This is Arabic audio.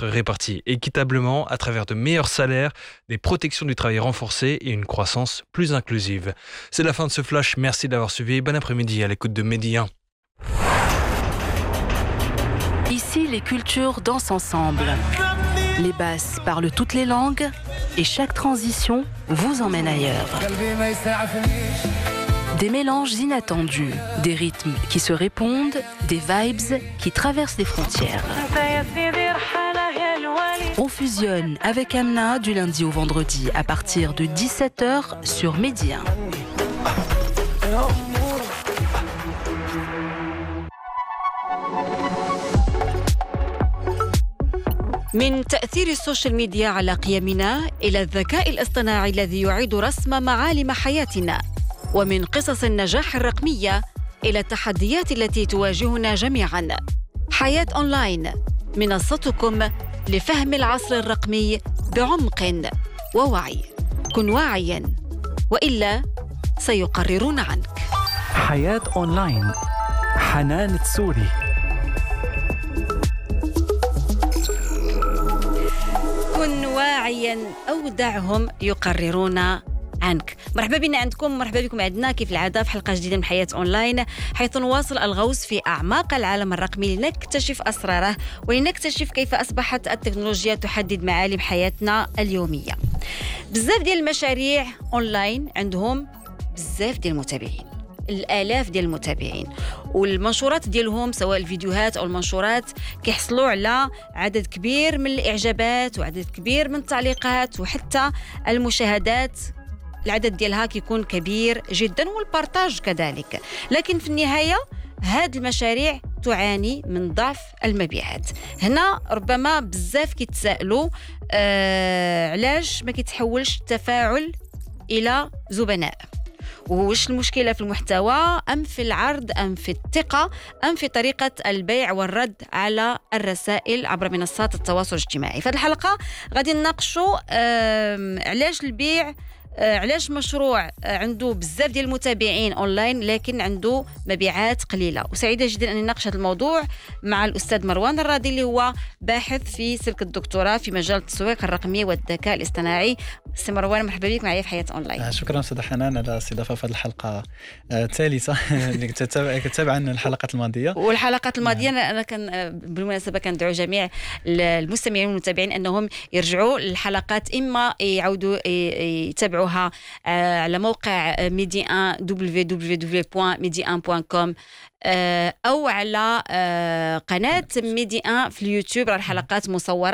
être répartis équitablement à travers de meilleurs salaires, des protections du travail renforcées et une croissance plus inclusive. C'est la fin de ce flash. Merci d'avoir suivi. Bon après-midi à l'écoute de Medi 1. Ici, les cultures dansent ensemble. Les basses parlent toutes les langues et chaque transition vous emmène ailleurs. Des mélanges inattendus, des rythmes qui se répondent, des vibes qui traversent les frontières. On fusionne avec Amna du lundi au vendredi à partir de 17h sur Medi 1. من تأثير السوشيال ميديا على قيمنا إلى الذكاء الاصطناعي الذي يعيد رسم معالم حياتنا، ومن قصص النجاح الرقمية إلى التحديات التي تواجهنا جميعاً. حياة أونلاين، منصتكم لفهم العصر الرقمي بعمق ووعي. كن واعياً وإلا سيقررون عنك. حياة أونلاين، حنان تسوري. كن واعياً أو دعهم يقررون عنك. مرحبا بنا عندكم، مرحبا بكم عندنا كيف العادة في حلقة جديدة من حياة أونلاين، حيث نواصل الغوص في أعماق العالم الرقمي لنكتشف أسراره ولنكتشف كيف أصبحت التكنولوجيا تحدد معالم حياتنا اليومية. بزاف ديال المشاريع أونلاين عندهم بزاف ديال المتابعين، الآلاف ديال المتابعين، والمنشورات ديالهم سواء الفيديوهات أو المنشورات كيحصلوا على عدد كبير من الإعجابات وعدد كبير من التعليقات، وحتى المشاهدات العدد ديالها كيكون كبير جدا، والبارتاج كذلك. لكن في النهاية هذه المشاريع تعاني من ضعف المبيعات. هنا ربما بزاف كيتسائلوا علاش ما كيتحولش التفاعل إلى زبناء، وش المشكلة في المحتوى أم في العرض أم في الثقة أم في طريقة البيع والرد على الرسائل عبر منصات التواصل الاجتماعي. في هذه الحلقة غادي نناقشوا علاش البيع، علاش مشروع عنده بزاف ديال المتابعين أونلاين لكن عنده مبيعات قليلة. وسعيدة جدا أن نناقش هذا الموضوع مع الأستاذ مروان الراضي اللي هو باحث في سلك الدكتوراه في مجال التسويق الرقمي والذكاء الاصطناعي. سي مروان، مرحبا بك معايا في حياة أونلاين. شكرا أستاذ حنان على الاستضافة في هذه الحلقة الثالثة اللي كتتابع عن الحلقات الماضية. والحلقات الماضية أنا كان بالمناسبة كندعو جميع المستمعين والمتابعين أنهم يرجعوا للحلقات، إما يعودوا يتابعوها على موقع ميدي 1 www.medi1.com أو على قناة ميدي 1 في اليوتيوب. راه الحلقات مصورة